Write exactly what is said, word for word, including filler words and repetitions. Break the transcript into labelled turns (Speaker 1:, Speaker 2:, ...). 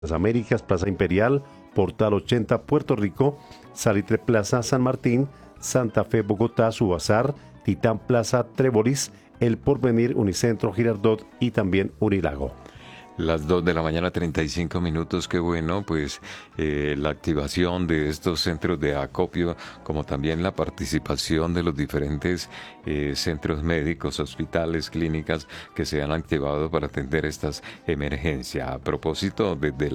Speaker 1: Las Américas, Plaza Imperial, Portal ochenta, Puerto Rico, Salitre Plaza, San Martín, Santa Fe, Bogotá, Subazar, Titán Plaza, Trébolis, El Porvenir, Unicentro, Girardot y también Unilago.
Speaker 2: Las dos de la mañana, treinta y cinco minutos, qué bueno, pues eh, la activación de estos centros de acopio, como también la participación de los diferentes eh, centros médicos, hospitales, clínicas que se han activado para atender estas emergencias. A propósito, desde